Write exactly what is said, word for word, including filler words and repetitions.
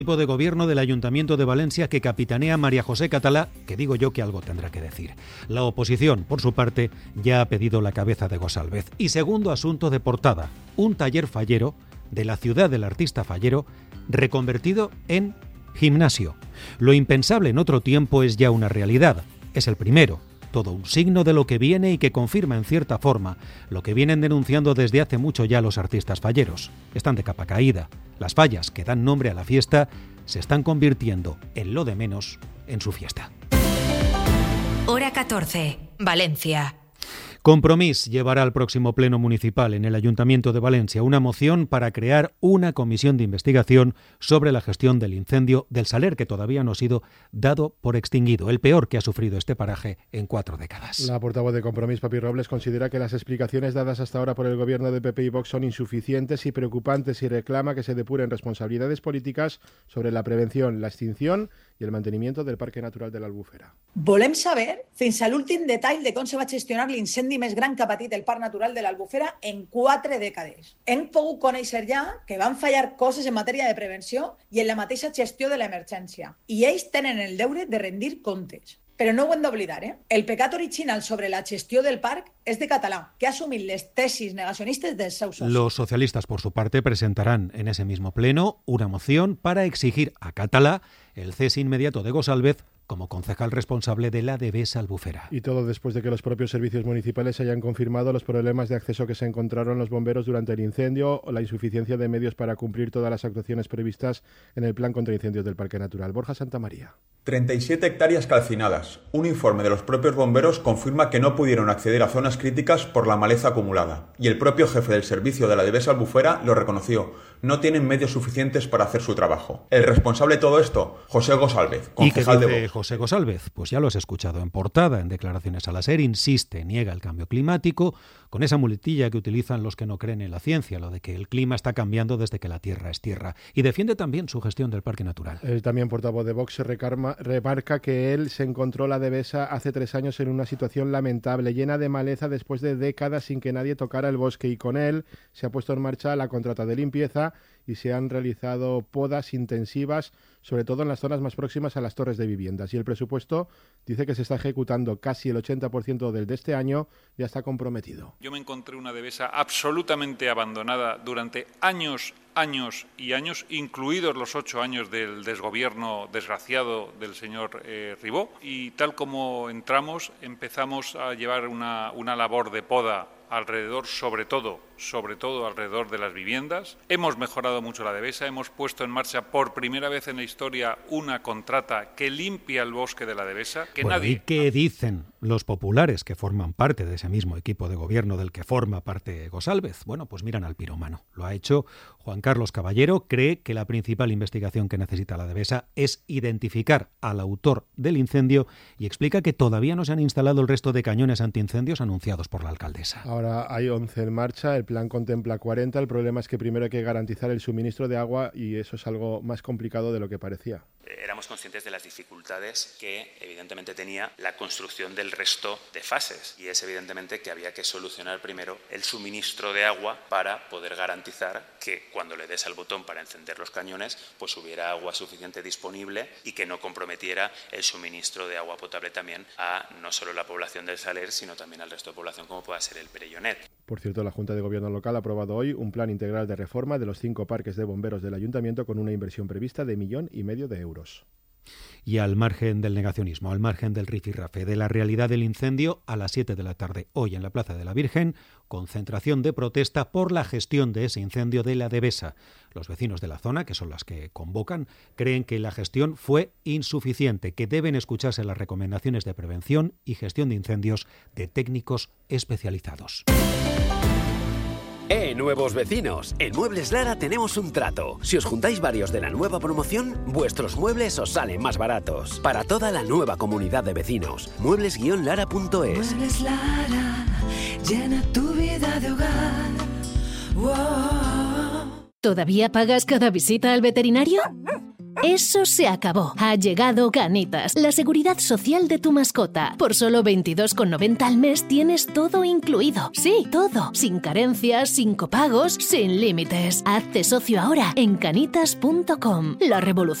Equipo de gobierno del Ayuntamiento de Valencia que capitanea María José Catalá, que digo yo que algo tendrá que decir. La oposición, por su parte, ya ha pedido la cabeza de Gosálvez. Y segundo asunto de portada, un taller fallero de la ciudad del artista fallero reconvertido en gimnasio. Lo impensable en otro tiempo es ya una realidad. Es el primero. Todo un signo de lo que viene y que confirma en cierta forma lo que vienen denunciando desde hace mucho ya los artistas falleros. Están de capa caída. Las fallas que dan nombre a la fiesta se están convirtiendo en lo de menos en su fiesta. Hora catorce, Valencia. Compromís llevará al próximo pleno municipal en el Ayuntamiento de Valencia una moción para crear una comisión de investigación sobre la gestión del incendio del Saler, que todavía no ha sido dado por extinguido, el peor que ha sufrido este paraje en cuatro décadas. La portavoz de Compromís, Papi Robles, considera que las explicaciones dadas hasta ahora por el gobierno de P P y Vox son insuficientes y preocupantes y reclama que se depuren responsabilidades políticas sobre la prevención, la extinción i el manteniment del Parc Natural de l'Albufera. Volem saber fins a l'últim detall de com se va gestionar l'incendi més gran que ha patit el Parc Natural de l'Albufera en quatre dècades. Hem pogut conèixer ja que van fallar coses en matèria de prevenció i en la mateixa gestió de l'emergència. I ells tenen el deure de rendir comptes. Però no ho hem d'oblidar, ¿eh? El pecat original sobre la gestió del parc es de Català, que ha asumit les tesis negacionistes dels seus socis. Los socialistas, por su parte, presentarán en ese mismo pleno una moción para exigir a Català el cese inmediato de Gosálvez como concejal responsable de la Devesa Albufera. Y todo después de que los propios servicios municipales hayan confirmado los problemas de acceso que se encontraron los bomberos durante el incendio o la insuficiencia de medios para cumplir todas las actuaciones previstas en el plan contra incendios del Parque Natural. Borja Santamaría. treinta y siete hectáreas calcinadas. Un informe de los propios bomberos confirma que no pudieron acceder a zonas críticas por la maleza acumulada. Y el propio jefe del servicio de la Devesa Albufera lo reconoció. No tienen medios suficientes para hacer su trabajo. El responsable de todo esto, José Gosálvez, concejal de Vox. José Gosálvez, pues ya lo has escuchado en portada, en declaraciones a la SER, insiste, niega el cambio climático, con esa muletilla que utilizan los que no creen en la ciencia, lo de que el clima está cambiando desde que la tierra es tierra, y defiende también su gestión del Parque Natural. El también portavoz de Vox se recarma, remarca que él se encontró la Devesa hace tres años en una situación lamentable, llena de maleza después de décadas sin que nadie tocara el bosque, y con él se ha puesto en marcha la contrata de limpieza y se han realizado podas intensivas, sobre todo en las zonas más próximas a las torres de viviendas. Y el presupuesto dice que se está ejecutando casi el ochenta por ciento del de este año, ya está comprometido. Yo me encontré una Devesa absolutamente abandonada durante años, años y años, incluidos los ocho años del desgobierno desgraciado del señor eh, Ribó. Y tal como entramos, empezamos a llevar una, una labor de poda alrededor, sobre todo, sobre todo alrededor de las viviendas. Hemos mejorado mucho la Devesa, hemos puesto en marcha por primera vez en la historia una contrata que limpia el bosque de la Devesa. Que bueno, nadie... ¿Y qué dicen los populares que forman parte de ese mismo equipo de gobierno del que forma parte Gosálvez? Bueno, pues miran al piromano. Lo ha hecho Juan Carlos Caballero. Cree que la principal investigación que necesita la Devesa es identificar al autor del incendio y explica que todavía no se han instalado el resto de cañones antiincendios anunciados por la alcaldesa. Ahora hay once en marcha, el plan contempla cuarenta, el problema es que primero hay que garantizar el suministro de agua y eso es algo más complicado de lo que parecía. Éramos conscientes de las dificultades que evidentemente tenía la construcción del resto de fases y es evidentemente que había que solucionar primero el suministro de agua para poder garantizar que cuando le des al botón para encender los cañones pues hubiera agua suficiente disponible y que no comprometiera el suministro de agua potable también a no solo la población del Saler sino también al resto de población como pueda ser el Perellonet. Por cierto, la Junta de Gobierno local ha aprobado hoy un plan integral de reforma de los cinco parques de bomberos del Ayuntamiento con una inversión prevista de millón y medio de euros. Y al margen del negacionismo, al margen del rifirrafe, de la realidad del incendio, a las siete de la tarde, hoy en la Plaza de la Virgen, concentración de protesta por la gestión de ese incendio de la Devesa. Los vecinos de la zona, que son las que convocan, creen que la gestión fue insuficiente, que deben escucharse las recomendaciones de prevención y gestión de incendios de técnicos especializados. ¡Eh, nuevos vecinos! En Muebles Lara tenemos un trato. Si os juntáis varios de la nueva promoción, vuestros muebles os salen más baratos. Para toda la nueva comunidad de vecinos. muebles guion lara punto es. Muebles Lara, llena tu vida de hogar. Wow. ¿Todavía pagas cada visita al veterinario? Eso se acabó. Ha llegado Canitas, la seguridad social de tu mascota. Por solo veintidós con noventa al mes tienes todo incluido. Sí, todo. Sin carencias, sin copagos, sin límites. Hazte socio ahora en canitas punto com. La revolución